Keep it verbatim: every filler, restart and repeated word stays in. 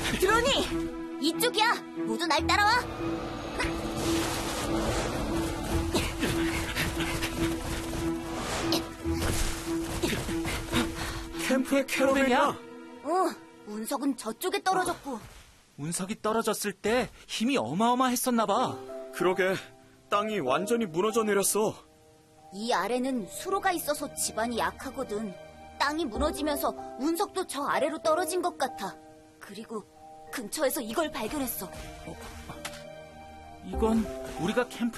드로니! 이쪽이야! 모두 날 따라와! 캠프의 캐러밴이야? 어, 운석은 저쪽에 떨어졌고. 운석이 떨어졌을 때 힘이 어마어마했었나봐. 그러게, 땅이 완전히 무너져 내렸어. 이 아래는 수로가 있어서 지반이 약하거든. 땅이 무너지면서 운석도 저 아래로 떨어진 것 같아. 그리고 근처에서 이걸 발견했어. 이건 우리가 캠프에